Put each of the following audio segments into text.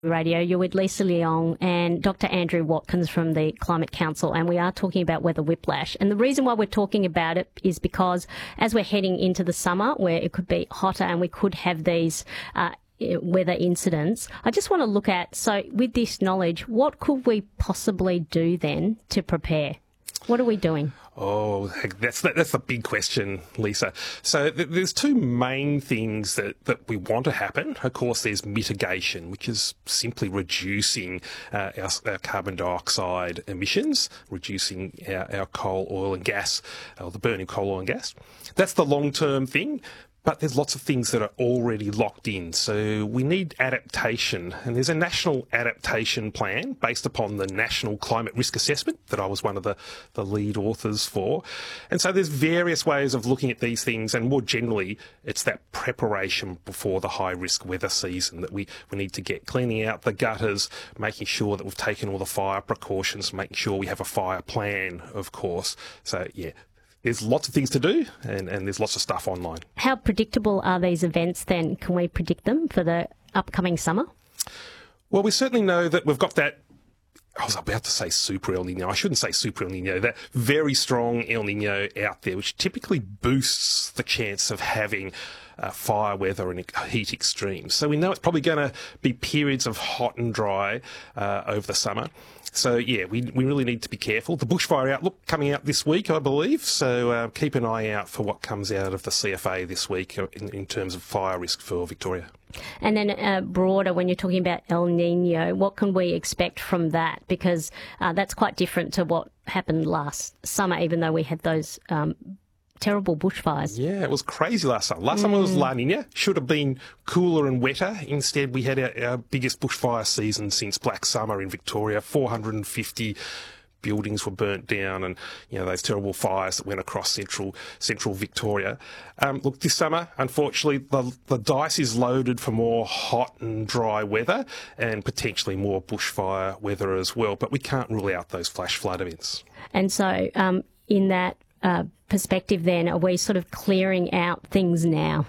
Radio. You're with Lisa Leong and Dr. Andrew Watkins from the Climate Council, and we are talking about weather whiplash. And the reason why we're talking about it is because as we're heading into the summer, where it could be hotter and we could have these weather incidents, I just want to look at, so with this knowledge, what could we possibly do then to prepare? What are we doing? Oh, that's the big question, Lisa. So there's two main things that we want to happen. Of course, there's mitigation, which is simply reducing our carbon dioxide emissions, reducing our coal, oil and gas, or the burning coal, oil and gas. That's the long-term thing. But there's lots of things that are already locked in. So we need adaptation. And there's a national adaptation plan based upon the National Climate Risk Assessment that I was one of the lead authors for. And so there's various ways of looking at these things. And more generally, it's that preparation before the high-risk weather season that we need to get, cleaning out the gutters, making sure that we've taken all the fire precautions, making sure we have a fire plan, of course. So, yeah. There's lots of things to do, and there's lots of stuff online. How predictable are these events then? Can we predict them for the upcoming summer? Well, we certainly know that we've got that, I was about to say super El Nino. I shouldn't say super El Nino. That very strong El Nino out there, which typically boosts the chance of having fire weather and heat extremes. So we know it's probably going to be periods of hot and dry over the summer. So, yeah, we really need to be careful. The bushfire outlook coming out this week, I believe. So keep an eye out for what comes out of the CFA this week in terms of fire risk for Victoria. And then broader, when you're talking about El Nino, what can we expect from that? Because that's quite different to what happened last summer, even though we had those terrible bushfires. Yeah, it was crazy last summer. Last summer was La Nina. Should have been cooler and wetter. Instead, we had our biggest bushfire season since Black Summer in Victoria. 450 buildings were burnt down, and those terrible fires that went across central Victoria. Look, this summer, unfortunately, the dice is loaded for more hot and dry weather and potentially more bushfire weather as well. But we can't rule out those flash flood events. And so, in that perspective, then, are we sort of clearing out things now?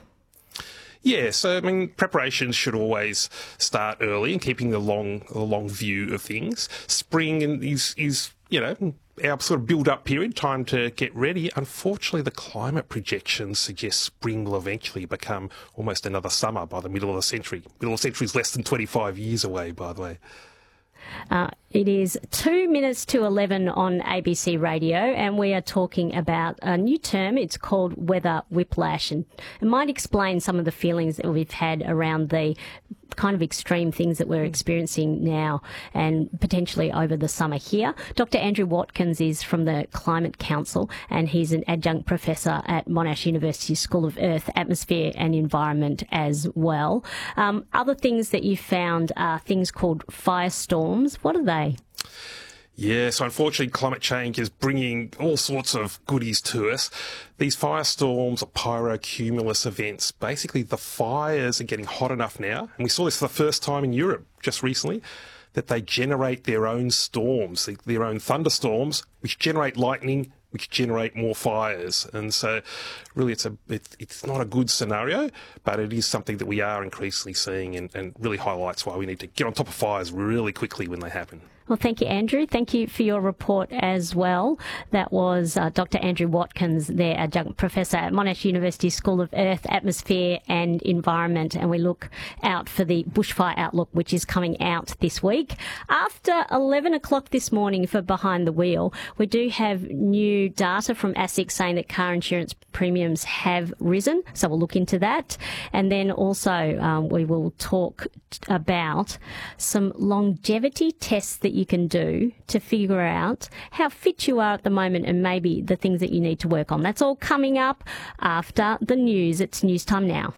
Yeah, so preparations should always start early and keeping the long view of things. Spring is our sort of build-up period, time to get ready. Unfortunately, the climate projections suggest spring will eventually become almost another summer by the middle of the century. Middle of the century is less than 25 years away, by the way. It is 2 minutes to 11 on ABC Radio, and we are talking about a new term. It's called weather whiplash, and it might explain some of the feelings that we've had around the kind of extreme things that we're experiencing now and potentially over the summer here. Dr. Andrew Watkins is from the Climate Council, and he's an adjunct professor at Monash University School of Earth, Atmosphere and Environment as well. Other things that you found are things called firestorms. What are they? Yeah, so unfortunately climate change is bringing all sorts of goodies to us. These firestorms are pyrocumulus events. Basically, the fires are getting hot enough now, and we saw this for the first time in Europe just recently, that they generate their own storms, their own thunderstorms, which generate lightning, which generate more fires. And so really it's not a good scenario, but it is something that we are increasingly seeing and really highlights why we need to get on top of fires really quickly when they happen. Well, thank you, Andrew. Thank you for your report as well. That was Dr. Andrew Watkins, their adjunct professor at Monash University School of Earth, Atmosphere and Environment. And we look out for the bushfire outlook, which is coming out this week. After 11 o'clock this morning for Behind the Wheel, we do have new data from ASIC saying that car insurance premiums have risen. So we'll look into that. And then also we will talk about some longevity tests that you can do to figure out how fit you are at the moment and maybe the things that you need to work on. That's all coming up after the news. It's news time now.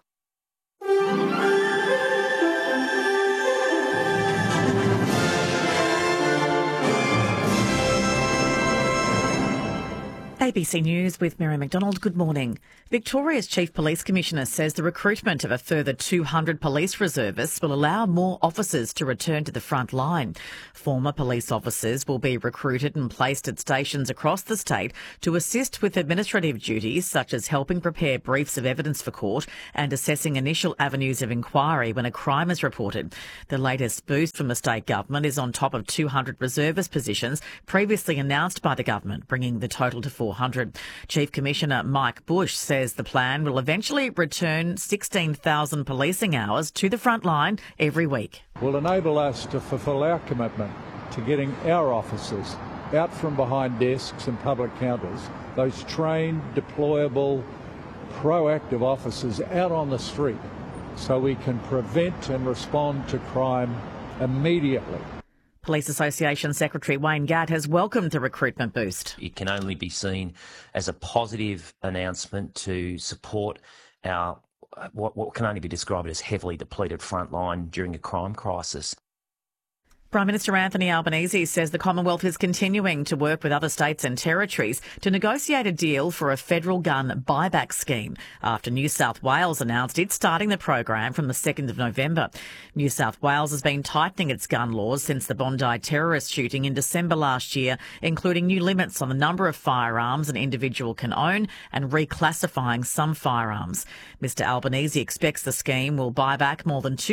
ABC News with Mary McDonald. Good morning. Victoria's Chief Police Commissioner says the recruitment of a further 200 police reservists will allow more officers to return to the front line. Former police officers will be recruited and placed at stations across the state to assist with administrative duties such as helping prepare briefs of evidence for court and assessing initial avenues of inquiry when a crime is reported. The latest boost from the state government is on top of 200 reservist positions previously announced by the government, bringing the total to 400. Chief Commissioner Mike Bush says the plan will eventually return 16,000 policing hours to the front line every week. Will enable us to fulfil our commitment to getting our officers out from behind desks and public counters, those trained, deployable, proactive officers out on the street so we can prevent and respond to crime immediately. Police Association Secretary Wayne Gatt has welcomed the recruitment boost. It can only be seen as a positive announcement to support our what can only be described as heavily depleted front line during a crime crisis. Prime Minister Anthony Albanese says the Commonwealth is continuing to work with other states and territories to negotiate a deal for a federal gun buyback scheme after New South Wales announced it's starting the program from the 2nd of November. New South Wales has been tightening its gun laws since the Bondi terrorist shooting in December last year, including new limits on the number of firearms an individual can own and reclassifying some firearms. Mr Albanese expects the scheme will buy back more than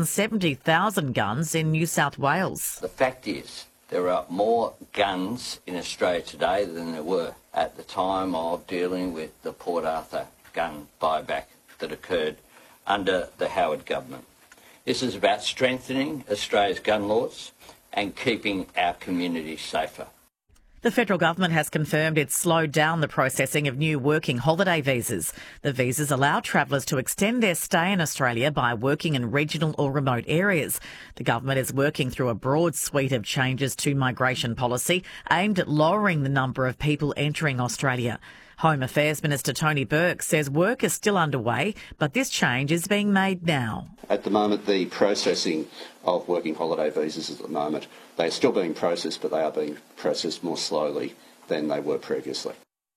270,000 guns in New South Wales. The fact is, there are more guns in Australia today than there were at the time of dealing with the Port Arthur gun buyback that occurred under the Howard government. This is about strengthening Australia's gun laws and keeping our communities safer. The federal government has confirmed it's slowed down the processing of new working holiday visas. The visas allow travellers to extend their stay in Australia by working in regional or remote areas. The government is working through a broad suite of changes to migration policy aimed at lowering the number of people entering Australia. Home Affairs Minister Tony Burke says work is still underway, but this change is being made now. At the moment, the processing of working holiday visas they're still being processed, but they are being processed more slowly than they were previously.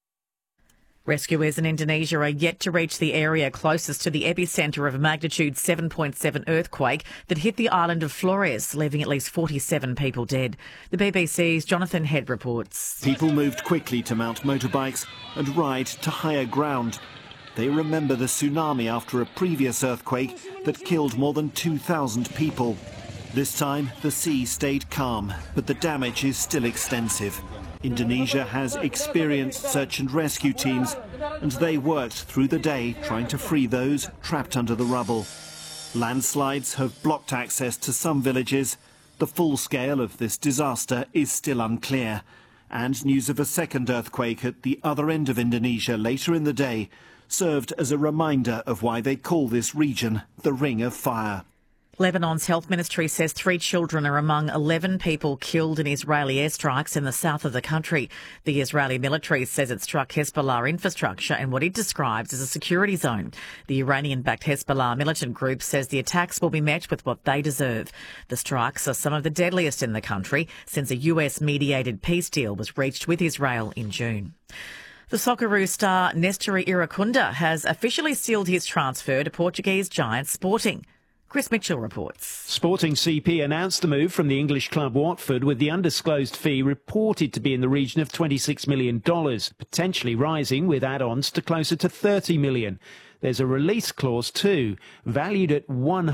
Rescuers in Indonesia are yet to reach the area closest to the epicentre of a magnitude 7.7 earthquake that hit the island of Flores, leaving at least 47 people dead. The BBC's Jonathan Head reports. People moved quickly to mount motorbikes and ride to higher ground. They remember the tsunami after a previous earthquake that killed more than 2,000 people. This time, the sea stayed calm, but the damage is still extensive. Indonesia has experienced search and rescue teams, and they worked through the day trying to free those trapped under the rubble. Landslides have blocked access to some villages. The full scale of this disaster is still unclear. And news of a second earthquake at the other end of Indonesia later in the day served as a reminder of why they call this region the Ring of Fire. Lebanon's health ministry says 3 children are among 11 people killed in Israeli airstrikes in the south of the country. The Israeli military says it struck Hezbollah infrastructure in what it describes as a security zone. The Iranian-backed Hezbollah militant group says the attacks will be met with what they deserve. The strikes are some of the deadliest in the country since a US-mediated peace deal was reached with Israel in June. The Socceroos star Nestory Iracunda has officially sealed his transfer to Portuguese giant Sporting. Chris Mitchell reports. Sporting CP announced the move from the English club Watford with the undisclosed fee reported to be in the region of $26 million, potentially rising with add-ons to closer to $30 million. There's a release clause too, valued at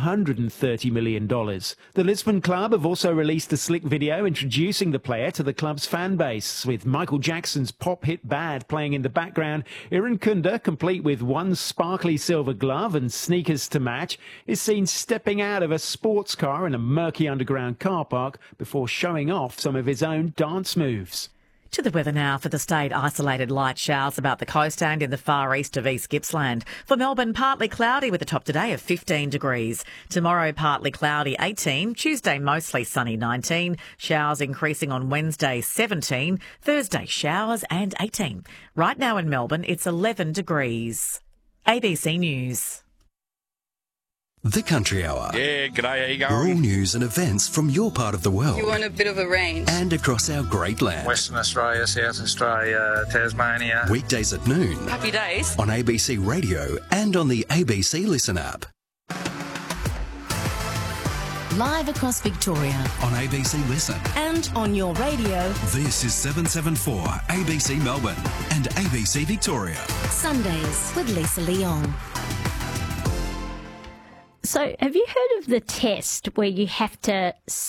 $130 million. The Lisbon club have also released a slick video introducing the player to the club's fan base, with Michael Jackson's pop hit Bad playing in the background. Iracunda, complete with one sparkly silver glove and sneakers to match, is seen stepping out of a sports car in a murky underground car park before showing off some of his own dance moves. To the weather now for the state. Isolated light showers about the coast and in the far east of East Gippsland. For Melbourne, partly cloudy with a top today of 15 degrees. Tomorrow, partly cloudy 18. Tuesday, mostly sunny 19. Showers increasing on Wednesday 17. Thursday, showers and 18. Right now in Melbourne, it's 11 degrees. ABC News. The Country Hour. Yeah, g'day, how you All going? news and events from your part of the world. You want a bit of a range. And across our great land. Western Australia, South Australia, Tasmania. Weekdays at noon. Happy days. On ABC Radio and on the ABC Listen app. Live across Victoria. On ABC Listen. And on your radio. This is 774 ABC Melbourne and ABC Victoria. Sundays with Lisa Leong. So have you heard of the test where you have to